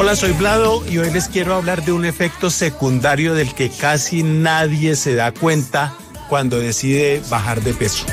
Hola, soy Vlado y hoy les quiero hablar de un efecto secundario del que casi nadie se da cuenta cuando decide bajar de peso.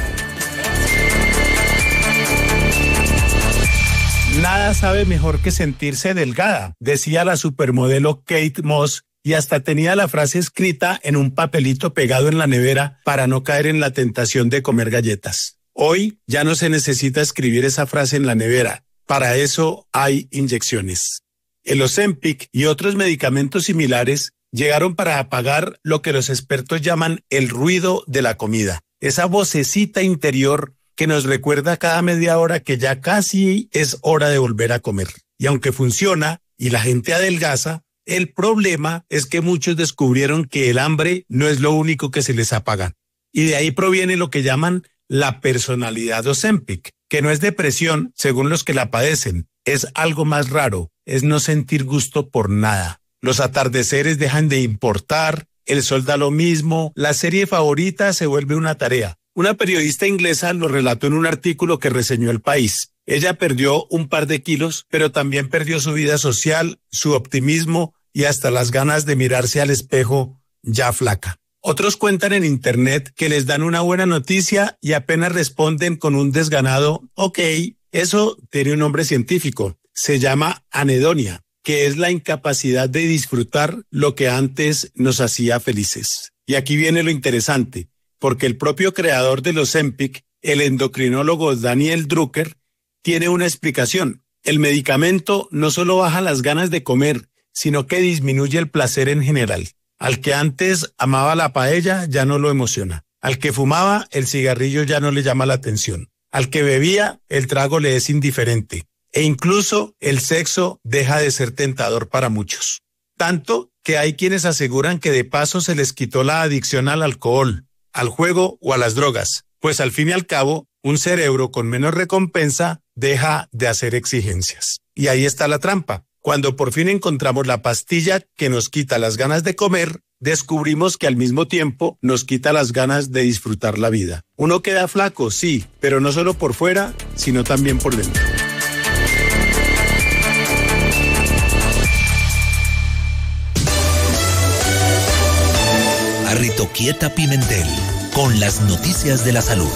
Nada sabe mejor que sentirse delgada, decía la supermodelo Kate Moss, y hasta tenía la frase escrita en un papelito pegado en la nevera para no caer en la tentación de comer galletas. Hoy ya no se necesita escribir esa frase en la nevera, para eso hay inyecciones. El Ozempic y otros medicamentos similares llegaron para apagar lo que los expertos llaman el ruido de la comida, esa vocecita interior que nos recuerda cada media hora que ya casi es hora de volver a comer. Y aunque funciona y la gente adelgaza, el problema es que muchos descubrieron que el hambre no es lo único que se les apaga. Y de ahí proviene lo que llaman la personalidad Ozempic, que no es depresión según los que la padecen, es algo más raro, es no sentir gusto por nada. Los atardeceres dejan de importar, el sol da lo mismo, la serie favorita se vuelve una tarea. Una periodista inglesa lo relató en un artículo que reseñó El País. Ella perdió un par de kilos, pero también perdió su vida social, su optimismo y hasta las ganas de mirarse al espejo ya flaca. Otros cuentan en internet que les dan una buena noticia y apenas responden con un desganado «ok». Eso tiene un nombre científico, se llama anedonia, que es la incapacidad de disfrutar lo que antes nos hacía felices. Y aquí viene lo interesante, porque el propio creador de los Ozempic, el endocrinólogo Daniel Drucker, tiene una explicación. El medicamento no solo baja las ganas de comer, sino que disminuye el placer en general. Al que antes amaba la paella ya no lo emociona. Al que fumaba, el cigarrillo ya no le llama la atención. Al que bebía, el trago le es indiferente. E incluso el sexo deja de ser tentador para muchos. Tanto que hay quienes aseguran que de paso se les quitó la adicción al alcohol, al juego o a las drogas, pues al fin y al cabo, un cerebro con menos recompensa deja de hacer exigencias. Y ahí está la trampa. Cuando por fin encontramos la pastilla que nos quita las ganas de comer, descubrimos que al mismo tiempo nos quita las ganas de disfrutar la vida. Uno queda flaco, sí, pero no solo por fuera, sino también por dentro. Arritoquieta Pimentel, con las noticias de la salud.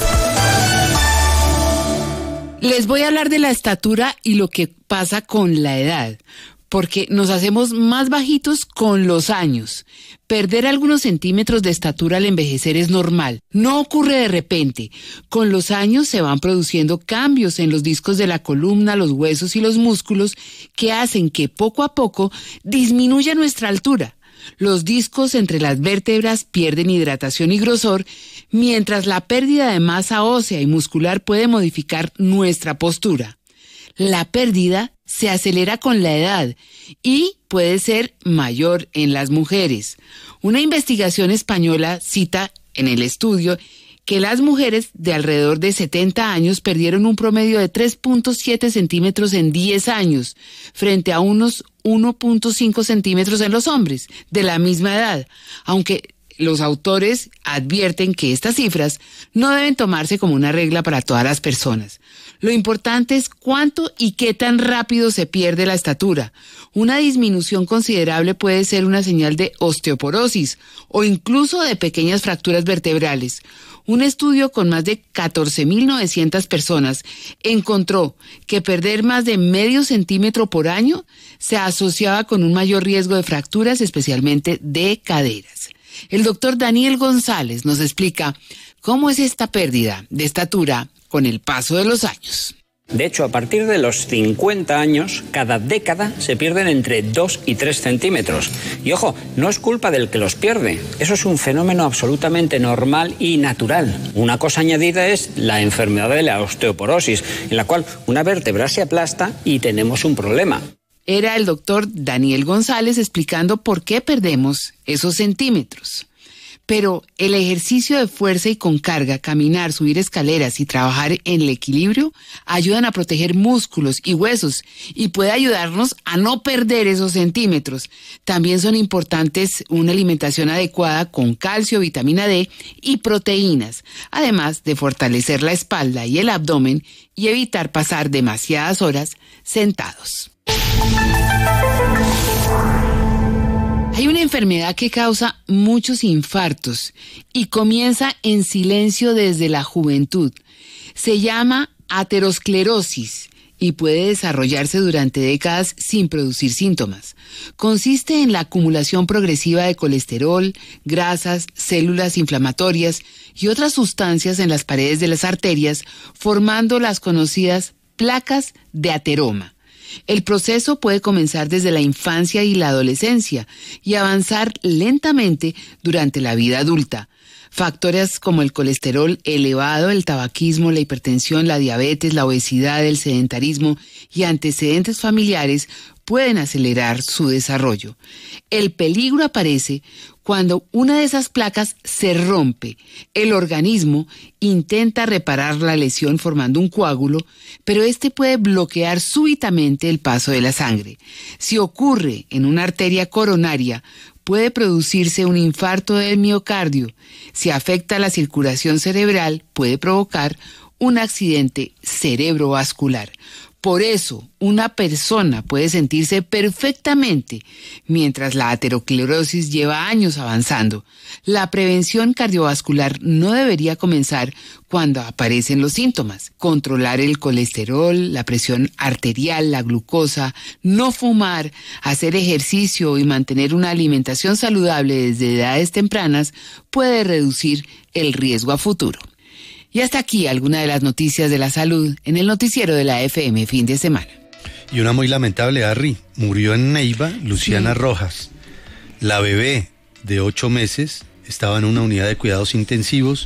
Les voy a hablar de la estatura y lo que pasa con la edad, porque nos hacemos más bajitos con los años. Perder algunos centímetros de estatura al envejecer es normal, no ocurre de repente. Con los años se van produciendo cambios en los discos de la columna, los huesos y los músculos que hacen que poco a poco disminuya nuestra altura. Los discos entre las vértebras pierden hidratación y grosor, mientras la pérdida de masa ósea y muscular puede modificar nuestra postura. La pérdida se acelera con la edad y puede ser mayor en las mujeres. Una investigación española cita en el estudio que las mujeres de alrededor de 70 años perdieron un promedio de 3.7 centímetros en 10 años, frente a unos 1.5 centímetros en los hombres de la misma edad, aunque los autores advierten que estas cifras no deben tomarse como una regla para todas las personas. Lo importante es cuánto y qué tan rápido se pierde la estatura. Una disminución considerable puede ser una señal de osteoporosis o incluso de pequeñas fracturas vertebrales. Un estudio con más de 14.900 personas encontró que perder más de medio centímetro por año se asociaba con un mayor riesgo de fracturas, especialmente de caderas. El doctor Daniel González nos explica cómo es esta pérdida de estatura con el paso de los años. De hecho, a partir de los 50 años, cada década se pierden entre 2 y 3 centímetros. Y ojo, no es culpa del que los pierde. Eso es un fenómeno absolutamente normal y natural. Una cosa añadida es la enfermedad de la osteoporosis, en la cual una vértebra se aplasta y tenemos un problema. Era el doctor Daniel González explicando por qué perdemos esos centímetros. Pero el ejercicio de fuerza y con carga, caminar, subir escaleras y trabajar en el equilibrio ayudan a proteger músculos y huesos y puede ayudarnos a no perder esos centímetros. También son importantes una alimentación adecuada con calcio, vitamina D y proteínas, además de fortalecer la espalda y el abdomen y evitar pasar demasiadas horas sentados. enfermedad que causa muchos infartos y comienza en silencio desde la juventud. Se llama aterosclerosis y puede desarrollarse durante décadas sin producir síntomas. Consiste en la acumulación progresiva de colesterol, grasas, células inflamatorias y otras sustancias en las paredes de las arterias, formando las conocidas placas de ateroma. El proceso puede comenzar desde la infancia y la adolescencia y avanzar lentamente durante la vida adulta. Factores como el colesterol elevado, el tabaquismo, la hipertensión, la diabetes, la obesidad, el sedentarismo y antecedentes familiares pueden acelerar su desarrollo. El peligro aparece cuando una de esas placas se rompe. El organismo intenta reparar la lesión formando un coágulo, pero este puede bloquear súbitamente el paso de la sangre. Si ocurre en una arteria coronaria, puede producirse un infarto del miocardio. Si afecta la circulación cerebral, puede provocar un accidente cerebrovascular. Por eso, una persona puede sentirse perfectamente mientras la aterosclerosis lleva años avanzando. La prevención cardiovascular no debería comenzar cuando aparecen los síntomas. Controlar el colesterol, la presión arterial, la glucosa, no fumar, hacer ejercicio y mantener una alimentación saludable desde edades tempranas puede reducir el riesgo a futuro. Y hasta aquí alguna de las noticias de la salud en el noticiero de la FM fin de semana. Y una muy lamentable, Harry. Murió en Neiva Luciana Rojas. La bebé de 8 meses estaba en una unidad de cuidados intensivos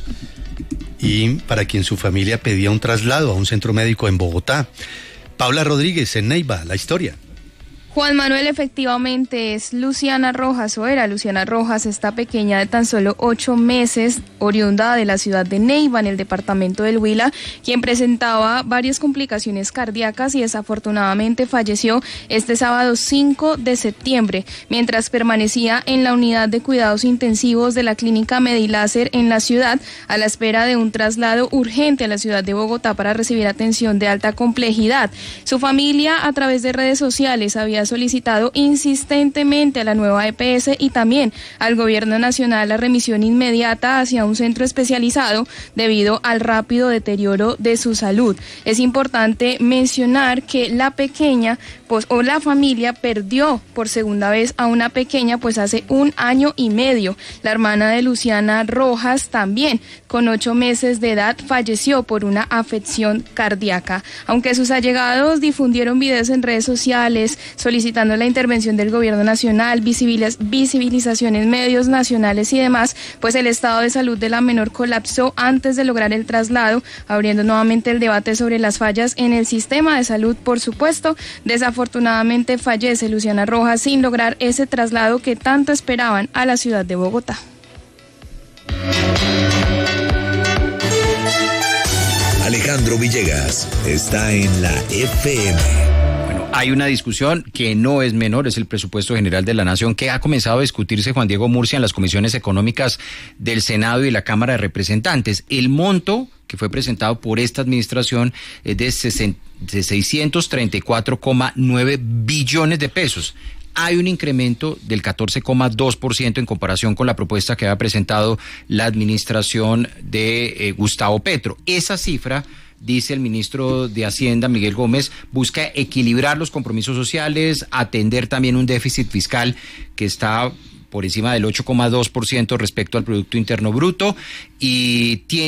y para quien su familia pedía un traslado a un centro médico en Bogotá. Paula Rodríguez, en Neiva, la historia. Juan Manuel, efectivamente es Luciana Rojas, o era Luciana Rojas, esta pequeña de tan solo 8 meses, oriunda de la ciudad de Neiva, en el departamento del Huila, quien presentaba varias complicaciones cardíacas y desafortunadamente falleció este sábado 5 de septiembre, mientras permanecía en la unidad de cuidados intensivos de la clínica Mediláser en la ciudad, a la espera de un traslado urgente a la ciudad de Bogotá para recibir atención de alta complejidad. Su familia, a través de redes sociales, había solicitado insistentemente a la nueva EPS y también al gobierno nacional la remisión inmediata hacia un centro especializado debido al rápido deterioro de su salud. Es importante mencionar que la pequeña, o la familia, perdió por segunda vez a una pequeña, pues hace 1 año y medio. La hermana de Luciana Rojas, también con 8 meses de edad, falleció por una afección cardíaca. Aunque sus allegados difundieron videos en redes sociales solicitando la intervención del gobierno nacional, visibilización en medios nacionales y demás, pues el estado de salud de la menor colapsó antes de lograr el traslado, abriendo nuevamente el debate sobre las fallas en el sistema de salud, por supuesto. Desafortunadamente fallece Luciana Rojas sin lograr ese traslado que tanto esperaban a la ciudad de Bogotá. Alejandro Villegas está en la FM. Hay una discusión que no es menor, es el presupuesto general de la Nación, que ha comenzado a discutirse, Juan Diego Murcia, en las comisiones económicas del Senado y la Cámara de Representantes. El monto que fue presentado por esta administración es de 634,9 billones de pesos. Hay un incremento del 14,2% en comparación con la propuesta que había presentado la administración de Gustavo Petro. Esa cifra, dice el ministro de Hacienda, Miguel Gómez, busca equilibrar los compromisos sociales, atender también un déficit fiscal que está por encima del 8,2% respecto al Producto Interno Bruto y tiene